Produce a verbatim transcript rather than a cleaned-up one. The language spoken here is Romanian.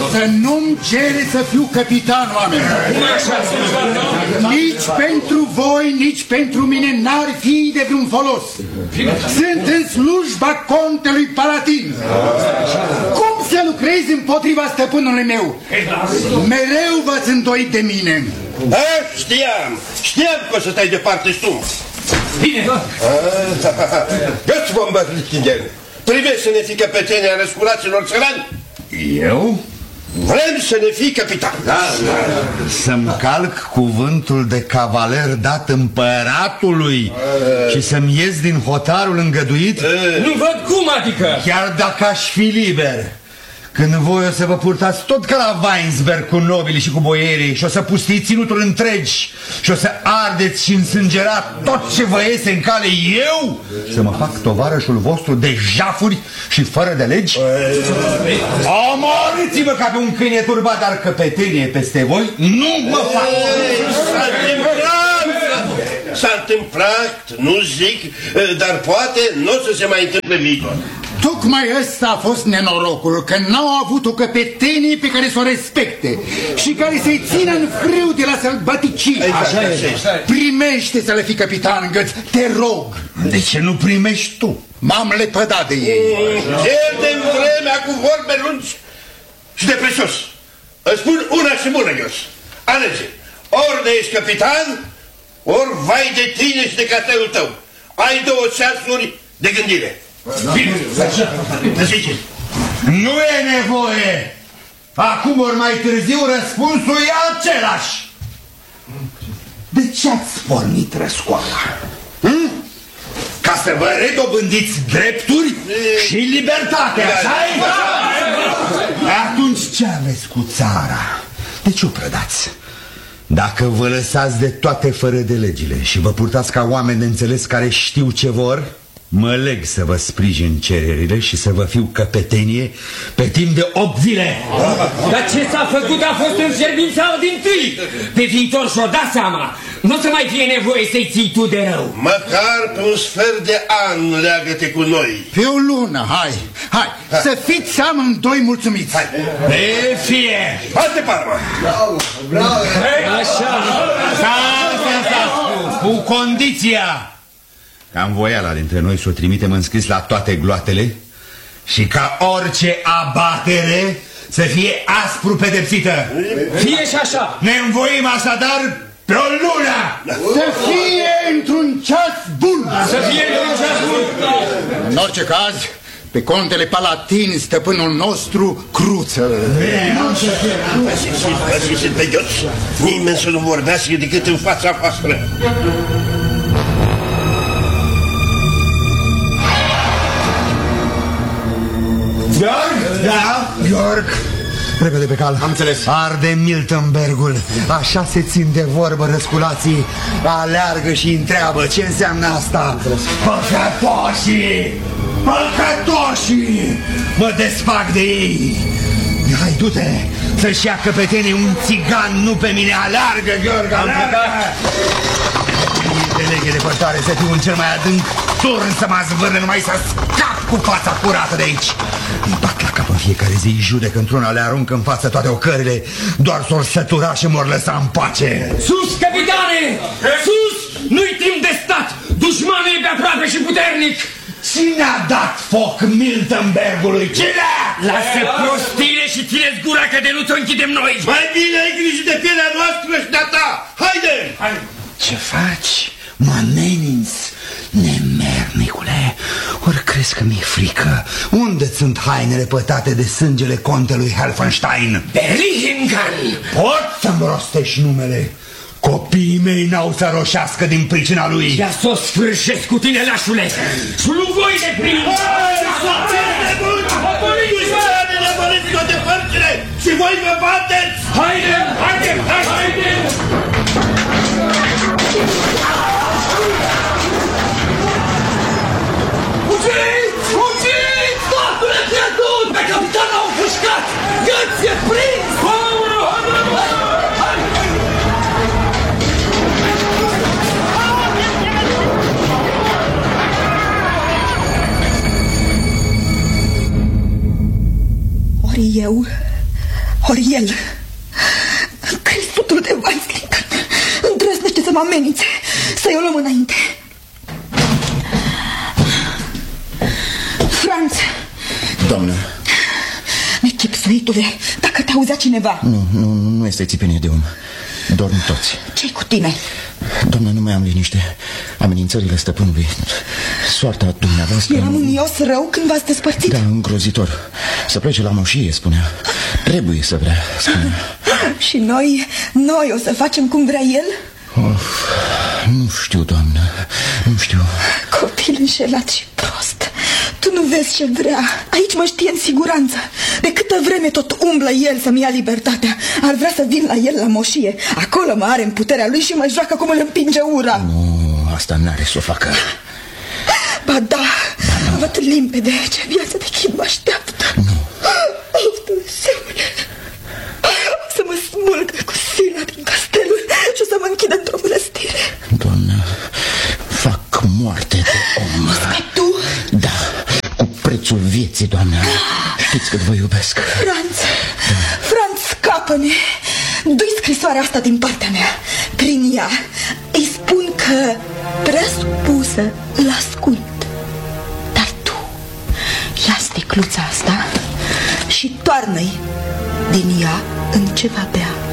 Să nu-mi cere să fiu capitan, oameni. Nici pentru voi, nici pentru mine n-ar fi de vreun folos. Sunt în slujba contelui Palatin. Cum să lucrez împotriva stăpânului meu? Mereu v-ați îndoit de mine. A, știam, știam că o să stai departe și tu. Bine. Găți, bombă, Lichingen. Privești să ne fii căpetenii a răsculaților țărani? Eu? Vrem să ne fii capitan. Da, da. Să-mi calc cuvântul de cavaler dat împăratului uh. și să-mi ies din hotarul îngăduit? Uh. Nu văd cum, adică. Chiar dacă aș fi liber. Când voi o să vă purtați tot ca la Weinsberg cu nobili și cu boierii și o să pustiți ținutul întregi și o să ardeți și însângerați tot ce vă iese în cale, eu să mă fac tovarășul vostru de jafuri și fără de legi? Omorâți-vă ca pe un câine turbat, dar căpetenie peste voi nu mă fac. S-a întâmplat, s-a întâmplat, nu zic, dar poate nu o să se mai întâmple viitor. Tocmai ăsta a fost nenorocul, că n-au avut o căpetenie pe care să o respecte și care să-i țină în frâu de la sălbăticii. Așa e. Primește să le fii capitan, Găț, te rog. De ce nu primești tu? M-am lepădat de ei. Pierdem vremea cu vorbe lungi și de presos. Îți spun una și bună, Găț. Alege, ori de ești capitan, ori vai de tine și de castelul tău. Ai două ceasuri de gândire. Bine, zice. Nu e nevoie. Acum ori mai târziu răspunsul e același. De ce ați pornit răscoala? Hm? Ca să vă redobândiți drepturi și libertate, așa-i? Atunci ce aveți cu țara? De ce o prădați? Dacă vă lăsați de toate fără de legile și vă purtați ca oameni de înțeles care știu ce vor, mă leg să vă sprijin cererile și să vă fiu căpetenie pe timp de opt zile. Dar ce s-a făcut a fost în servința din tâi. Pe viitor și-o da seama. Nu o să mai fie nevoie să-i ții tu de rău. Măcar pe un sfert de an leagă-te cu noi. Pe o lună, hai, hai, hai. Să fiți amândoi mulțumiți. Hai. Pe fie. Bate palma. Bravo, bravo. Așa. Cu condiția ca învoiala dintre noi să o trimitem înscris la toate gloatele și ca orice abatere să fie aspru pedepsită. Fie și așa. Ne învoim așadar pe o lună. Să fie într-un ceas bun. Să fie într-un ceas bun. În orice caz, pe contele Palatin, stăpânul nostru, cruță. Păsiți-l pe Gheoț. Nimeni să nu vorbească decât în fața voastră. Gheorg? Da? Gheorg, repede pe cal. Am înțeles. Arde Miltenbergul. Așa se țin de vorbă răsculații. Aleargă și întreabă ce înseamnă asta. Păcătoșii! Păcătoșii! Mă desfac de ei. Hai, du-te să-și ia căpetenii un țigan, nu pe mine. Aleargă, Gheorg, aleargă! De leghe de pătare să fiu în cel mai adânc turn să mă zvârle numai să scap cu fața curată de aici. Îi bat la cap în fiecare zi, îi judecă într-una, le arunc în față toate ocările, doar s-or sătura și m-or lăsa în pace. Sus, capitane! Sus! Nu-i timp de stat! Dușmanul e pe aproape și puternic! Cine a dat foc Miltenbergului? Cine? Lasă prostile și țineți gura că de nu ți-o închidem noi! Mai bine ai grijă de pielea noastră și de-a ta! Haide! Hai. Ce faci? Mă ameninți, nemernicule? Ori crezi că mi-e frică? Unde sunt hainele pătate de sângele contelui Helfenstein? Berlingen! Pot să-mi rostești numele? Copiii mei n-au să roșească din pricina lui. Ia s-o sfârșesc cu tine, lașule! Și nu voi de prin! Apăriți toate părțile și voi vă bateți! Haide! Haide! Haide! Fugiți! Fugiți! Statule pierdut! Pe capitan au împușcat! Găț e prins! Ori eu, Ori el, Cristutul de Weislinken, îndrăznește să mă amenințe, să-i o luăm înainte. Franz! Doamnă! Nechipsuitule, dacă te auzea cineva. Nu, nu, nu este țipenie de om. Dorm toți. Ce-i cu tine? Doamnă, nu mai am liniște. Amenințările stăpânului, soarta dumneavoastră... Era mânios rău când v-ați despărțit? Da, îngrozitor. Să plece la moșie, spunea. Trebuie să vrea, spunea. Și noi, noi o să facem cum vrea el? Of, nu știu, doamnă, nu știu. Copil înșelat și prost. Tu nu vezi ce vrea. Aici mă știe în siguranță. De câtă vreme tot umblă el să-mi ia libertatea. Ar vrea să vin la el la moșie. Acolo mă are în puterea lui și mă joacă cum îl împinge ura. Nu, asta n-are să o facă. Ba da, ba văd limpede ce viață de chin mă așteaptă. Nu. Oh, Dumnezeule, o să mă smulgă cu sila din castelul și o să mă închidă într-o mănăstire. Doamnă, fac moarte de om. Ca tu? Da, cu prețul vieții, doamnă. Știți cât vă iubesc. Franz, Franz, scapă-ne. Du-i scrisoarea asta din partea mea. Prin ea îi spun că prea supusă l-ascult. Dar tu ia sticluța asta și toarnă-i din ea în ce va bea.